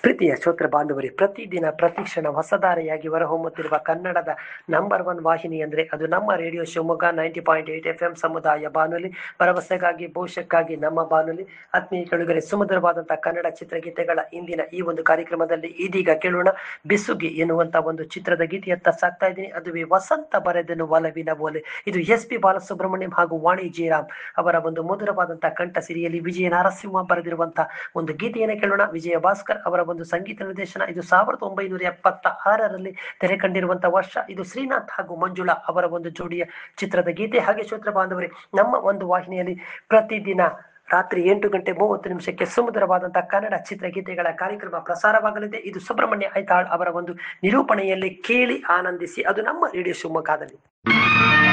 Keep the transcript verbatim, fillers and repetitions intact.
ಪ್ರೀತಿಯ ಶ್ರೋತೃ ಬಾಂಧವರೇ, ಪ್ರತಿದಿನ ಪ್ರತಿಕ್ಷಣ ಹೊಸದಾರೆಯಾಗಿ ಹೊರಹೊಮ್ಮುತ್ತಿರುವ ಕನ್ನಡದ ನಂಬರ್ ಒನ್ ವಾಹಿನಿ ಅಂದರೆ ಅದು ನಮ್ಮ radio Shivamogga ninety point eight F M ಸಮುದಾಯ ಬಾನುಲಿ, ಭರವಸೆಗಾಗಿ ಭವಿಷ್ಯಕ್ಕಾಗಿ ನಮ್ಮ ಬಾನುಲಿ. ಆತ್ಮೀಯ ಕೆಳಗರೆ, ಸುಮಧುರವಾದಂತಹ ಕನ್ನಡ ಚಿತ್ರಗೀತೆಗಳ ಇಂದಿನ ಈ ಒಂದು ಕಾರ್ಯಕ್ರಮದಲ್ಲಿ ಇದೀಗ ಕೇಳೋಣ ಬಿಸುಗಿ ಎನ್ನುವಂತ ಒಂದು ಚಿತ್ರದ ಗೀತೆಯತ್ತ ಸಾಕ್ತಾ ಇದ್ದೀನಿ. ಅದುವೇ ವಸಂತ ಬರೆದನು ಒಲವಿನ ಓಲೆ. ಇದು ಎಸ್ ಪಿ ಬಾಲಸುಬ್ರಹ್ಮಣ್ಯಂ ಹಾಗೂ ವಾಣಿ ಜಯರಾಮ್ ಅವರ ಒಂದು ಮಧುರವಾದಂತಹ ಕಂಠ ಸಿರಿಯಲ್ಲಿ ವಿಜಯ ನರಸಿಂಹ ಬರೆದಿರುವಂತಹ ಒಂದು ಗೀತೆಯನ್ನು ಕೇಳೋಣ. ವಿಜಯ ಭಾಸ್ಕರ್ ಅವರ ಒಂದು ಸಂಗೀತ ನಿರ್ದೇಶನ. ಇದು ಸಾವಿರದ ಒಂಬೈನೂರ ಎಪ್ಪತ್ತ ಆರರಲ್ಲಿ ತೆರೆ ಕಂಡಿರುವಂತಹ ವರ್ಷ. ಇದು ಶ್ರೀನಾಥ್ ಹಾಗೂ ಮಂಜುಳಾ ಅವರ ಒಂದು ಜೋಡಿಯ ಚಿತ್ರದ ಗೀತೆ. ಹಾಗೆ ಶ್ರೋತೃ ಬಾಂಧವರೇ, ನಮ್ಮ ಒಂದು ವಾಹಿನಿಯಲ್ಲಿ ಪ್ರತಿದಿನ ರಾತ್ರಿ ಎಂಟು ಗಂಟೆ ಮೂವತ್ತು ನಿಮಿಷಕ್ಕೆ ಸುಮಧುರವಾದಂತಹ ಕನ್ನಡ ಚಿತ್ರಗೀತೆಗಳ ಕಾರ್ಯಕ್ರಮ ಪ್ರಸಾರವಾಗಲಿದೆ. ಇದು ಸುಬ್ರಹ್ಮಣ್ಯ ಐತಾಳ್ ಅವರ ಒಂದು ನಿರೂಪಣೆಯಲ್ಲಿ ಕೇಳಿ ಆನಂದಿಸಿ. ಅದು ನಮ್ಮ ರೇಡಿಯೋ ಶಿವಮೊಗ್ಗದಲ್ಲಿ.